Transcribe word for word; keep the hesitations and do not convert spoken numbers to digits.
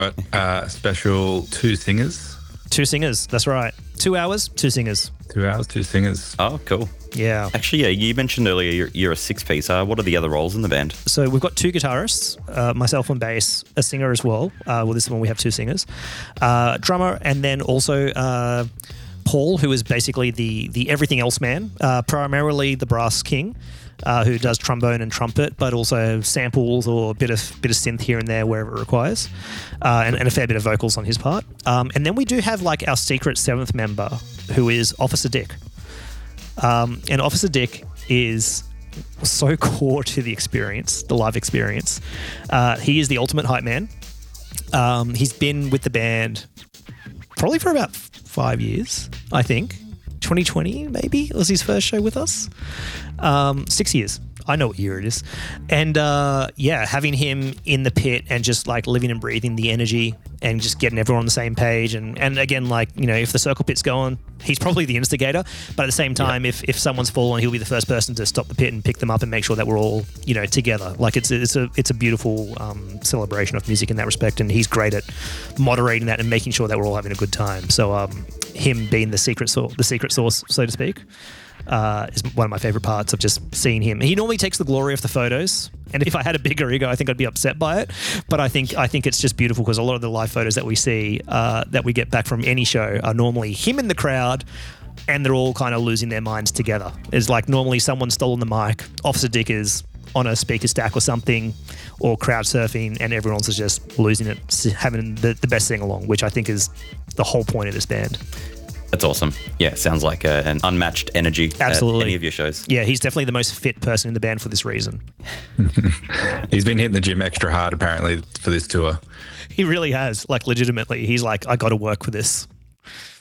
uh, special two singers. Two singers, that's right. Two hours, two singers. Two hours, two singers. Oh, cool. Yeah. Actually, yeah, you mentioned earlier you're, you're a six-piece. Uh, what are the other roles in the band? So we've got two guitarists, uh, myself on bass, a singer as well. Uh, well, this one we have two singers, uh, drummer, and then also uh, Paul, who is basically the the everything else man, uh, primarily the brass king, uh, who does trombone and trumpet, but also samples or a bit of bit of synth here and there wherever it requires, uh, and, and a fair bit of vocals on his part. Um, and then we do have like our secret seventh member, who is Officer Dick. Um, and Officer Dick is so core to the experience, the live experience. Uh, he is the ultimate hype man. Um, he's been with the band probably for about f- five years, I think. twenty twenty maybe was his first show with us. Um, six years. I know what year it is. And uh, yeah, having him in the pit and just like living and breathing the energy and just getting everyone on the same page. And, and again, like, you know, if the circle pit's going, he's probably the instigator. But at the same time, yeah. if, if someone's fallen, he'll be the first person to stop the pit and pick them up and make sure that we're all, you know, together. Like it's, it's a it's a beautiful um, celebration of music in that respect. And he's great at moderating that and making sure that we're all having a good time. So um, him being the secret sauce, the secret sauce, so to speak. Uh, is one of my favorite parts of just seeing him. He normally takes the glory of the photos, and if I had a bigger ego, I think I'd be upset by it. But I think I think it's just beautiful because a lot of the live photos that we see uh, that we get back from any show are normally him in the crowd, and they're all kind of losing their minds together. It's like normally someone's stolen the mic, Officer Dick is on a speaker stack or something, or crowd surfing, and everyone's just losing it, having the, the best sing along, which I think is the whole point of this band. That's awesome. Yeah, sounds like a, an unmatched energy Absolutely. at any of your shows. Yeah, he's definitely the most fit person in the band for this reason. He's been hitting the gym extra hard, apparently, for this tour. He really has, like legitimately. He's like, I got to work for this.